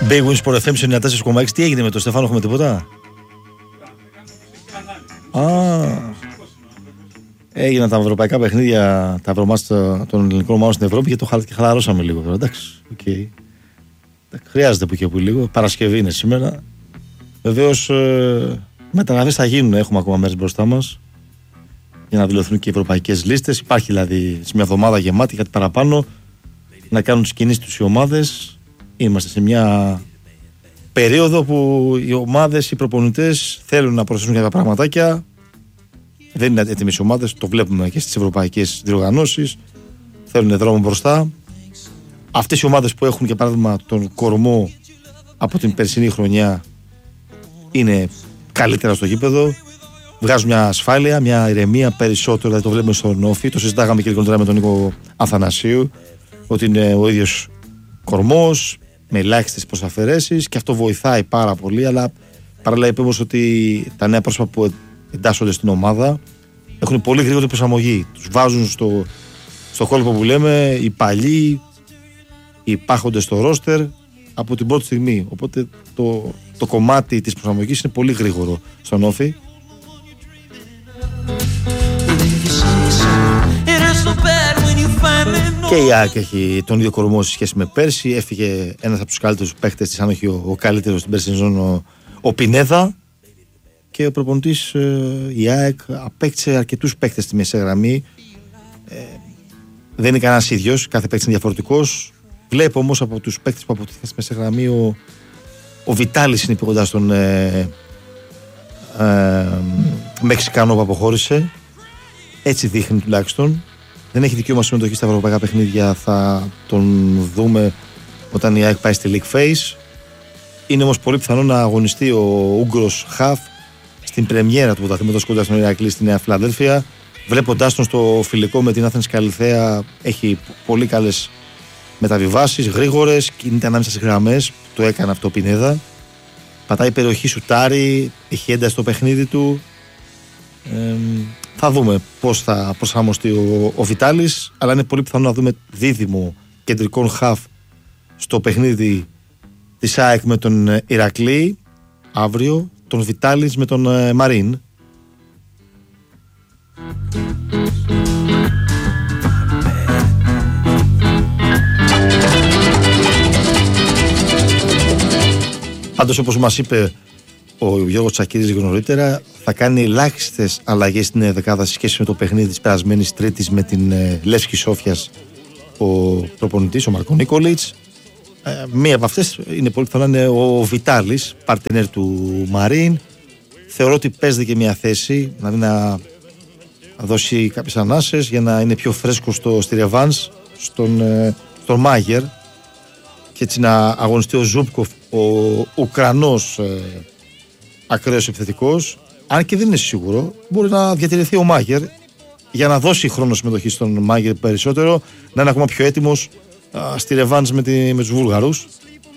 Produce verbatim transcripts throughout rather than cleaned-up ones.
Big Win Sport εφ εμ ενενήντα τέσσερα κόμμα έξι. Τι έγινε με τον Στεφάνο, έχουμε τίποτα? Α, έγιναν τα ευρωπαϊκά παιχνίδια, τα ευρωμάτια των ελληνικών ομάδων στην Ευρώπη και το χαλαρώσαμε λίγο τώρα. Εντάξει, okay. Χρειάζεται που και που λίγο. Παρασκευή είναι σήμερα. Βεβαίως ε, μεταγραφές θα γίνουν, έχουμε ακόμα μέρες μπροστά μας για να δηλωθούν και οι ευρωπαϊκές λίστες. Υπάρχει δηλαδή σε μια εβδομάδα γεμάτη, κάτι παραπάνω, να κάνουν τις κινήσεις τους οι ομάδες. Είμαστε σε μια περίοδο που οι ομάδες, οι προπονητές θέλουν να προσθέσουν κάποια πραγματάκια. Δεν είναι έτοιμες οι ομάδες, το βλέπουμε και στις ευρωπαϊκές διοργανώσεις. Θέλουν δρόμο μπροστά. Αυτές οι ομάδες που έχουν, για παράδειγμα, τον κορμό από την περσινή χρονιά είναι καλύτερα στο γήπεδο. Βγάζουν μια ασφάλεια, μια ηρεμία περισσότερο. Δηλαδή το βλέπουμε στον Όφη. Το συζητάγαμε και λίγο με τον Νίκο Αθανασίου, ότι είναι ο ίδιος κορμός, με ελάχιστες προσαφαιρέσεις, και αυτό βοηθάει πάρα πολύ. Αλλά παράλληλα είπε όμως ότι τα νέα πρόσωπα που εντάσσονται στην ομάδα έχουν πολύ γρήγορη προσαρμογή. Τους βάζουν στο, στο κόλπο που λέμε οι παλιοί, οι υπάρχοντες στο ρόστερ από την πρώτη στιγμή. Οπότε το, το κομμάτι της προσαρμογής είναι πολύ γρήγορο στον Όφη. Και η ΑΕΚ έχει τον ίδιο κορμό σε σχέση με πέρσι. Έφυγε ένας από τους καλύτερους παίκτες της, αν όχι ο, ο καλύτερος στην περσινή ζώνη, ο, ο Πινέδα. Και ο προπονητής ε, η ΑΕΚ απέκτησε αρκετούς παίκτες στη μεσαία γραμμή. Ε, δεν είναι κανένας ίδιος, κάθε παίκτης είναι διαφορετικός. Βλέπω όμως από τους παίκτες που αποτύχαν στη μεσαία γραμμή, ο, ο Βιτάλης είναι πιο κοντά στον ε, ε, Μεξικάνο που αποχώρησε. Έτσι δείχνει τουλάχιστον. Δεν έχει δικαίωμα συμμετοχή στα ευρωπαϊκά παιχνίδια. Θα τον δούμε όταν η ΑΕΚ πάει στη League Phase. Είναι όμως πολύ πιθανό να αγωνιστεί ο Ούγγρος Χαφ στην πρεμιέρα του πρωταθλήματος κοντά στον Ηρακλή στη Νέα Φιλαδέλφια. Βλέποντάς τον στο φιλικό με την Άθενας Καλιθέα, έχει πολύ καλές μεταβιβάσεις, γρήγορες, κινείται ανάμεσα στις γραμμές. Το έκανε αυτό ο Πινέδα. Πατάει περιοχή, σουτάρει, έχει ένταση στο παιχνίδι του. Ε, θα δούμε πώς θα προσαρμοστεί ο, ο Βιτάλης, αλλά είναι πολύ πιθανό να δούμε δίδυμο κεντρικών χαφ στο παιχνίδι της ΑΕΚ με τον Ηρακλή αύριο, τον Βιτάλης με τον ε, Μαρίν. Πάντως, όπως μας είπε ο Γιώργος Τσακίρης λίγο νωρίτερα, θα κάνει ελάχιστες αλλαγές στην δεκάδα σε σχέση με το παιχνίδι της περασμένης Τρίτης με την ε, Λεύσκη Σόφιας, ο προπονητής, ο Μάρκο Νίκολιτς. Ε, μία από αυτές είναι πολύ πιθανό να είναι ο Βιτάλης, παρτενέρ του Μαρίν. Θεωρώ ότι παίζεται και μια θέση, δηλαδή να δώσει κάποιες ανάσες για να είναι πιο φρέσκο στο, στη ρεβάνς στον, ε, στον Μάγερ, και έτσι να αγωνιστεί ο Ζούπκοφ, ο Ουκρανός ε, ακραίος επιθετικός. Αν και δεν είναι σίγουρο, μπορεί να διατηρηθεί ο Μάγερ για να δώσει χρόνο συμμετοχή στον Μάγερ περισσότερο, να είναι ακόμα πιο έτοιμος α, στη ρεβάνς με, τη, με τους Βούλγαρους.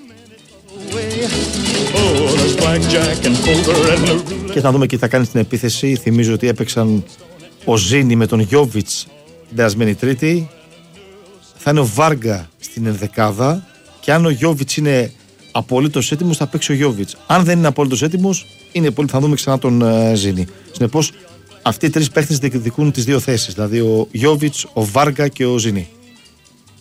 Και θα δούμε και τι θα κάνει στην επίθεση. Θυμίζω ότι έπαιξαν ο Ζίνι με τον Γιόβιτς την περασμένη Τρίτη. Θα είναι ο Βάργκα στην ενδεκάδα, και αν ο Γιόβιτς είναι απολύτως έτοιμος θα παίξει ο Γιόβιτς. Αν δεν είναι απολύτως έτοιμος, είναι πολύ, θα δούμε ξανά τον uh, Ζίνι. Συνεπώς, αυτοί οι τρεις παίχτες διεκδικούν τις δύο θέσεις, δηλαδή ο Γιόβιτς, ο Βάργκα και ο Ζίνι.